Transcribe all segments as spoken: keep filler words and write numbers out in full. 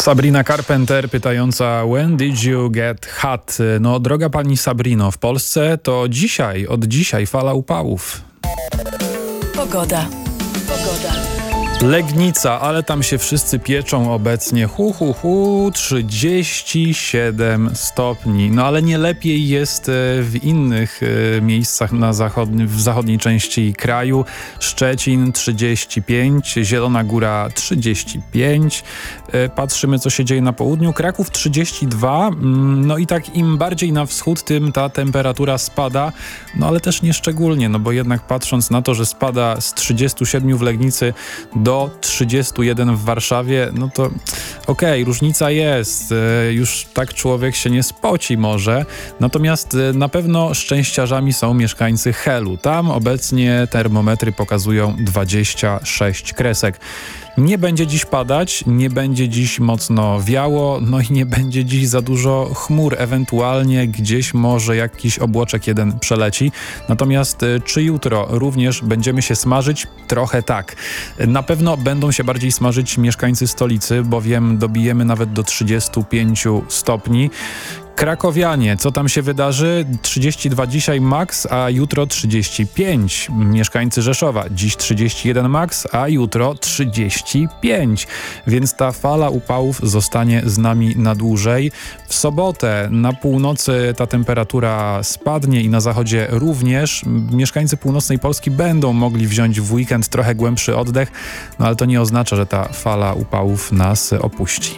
Sabrina Carpenter pytająca When did you get hot? No droga pani Sabrino, w Polsce to dzisiaj, od dzisiaj fala upałów. Pogoda. Pogoda. Legnica, ale tam się wszyscy pieczą obecnie. Hu, hu, hu, trzydzieści siedem stopni. No ale nie lepiej jest w innych miejscach na zachodni, w zachodniej części kraju. Szczecin trzydzieści pięć, Zielona Góra trzydzieści pięć. Patrzymy, co się dzieje na południu. Kraków trzydzieści dwa. No i tak im bardziej na wschód, tym ta temperatura spada. No ale też nie szczególnie, no bo jednak patrząc na to, że spada z trzydziestu siedmiu w Legnicy do trzydziestu jeden w Warszawie, no to okej, okay, różnica jest. Już tak człowiek się nie spoci może. Natomiast na pewno szczęściarzami są mieszkańcy Helu. Tam obecnie termometry pokazują dwadzieścia sześć kresek. Nie będzie dziś padać, nie będzie dziś mocno wiało, no i nie będzie dziś za dużo chmur. Ewentualnie gdzieś może jakiś obłoczek jeden przeleci. Natomiast czy jutro również będziemy się smażyć? Trochę tak. Na pewno będą się bardziej smażyć mieszkańcy stolicy, bowiem dobijemy nawet do trzydziestu pięciu stopni. Krakowianie, co tam się wydarzy? trzydzieści dwa dzisiaj max, a jutro trzydzieści pięć. Mieszkańcy Rzeszowa, dziś trzydzieści jeden max, a jutro trzydzieści pięć. Więc ta fala upałów zostanie z nami na dłużej. W sobotę na północy ta temperatura spadnie i na zachodzie również. Mieszkańcy północnej Polski będą mogli wziąć w weekend trochę głębszy oddech, no ale to nie oznacza, że ta fala upałów nas opuści.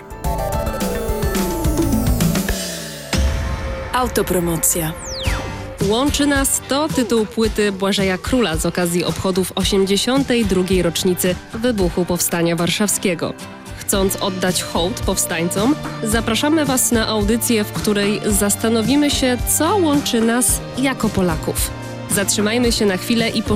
Autopromocja. Łączy nas to tytuł płyty Błażeja Króla z okazji obchodów osiemdziesiątej drugiej rocznicy wybuchu Powstania Warszawskiego. Chcąc oddać hołd powstańcom, zapraszamy Was na audycję, w której zastanowimy się, co łączy nas jako Polaków. Zatrzymajmy się na chwilę i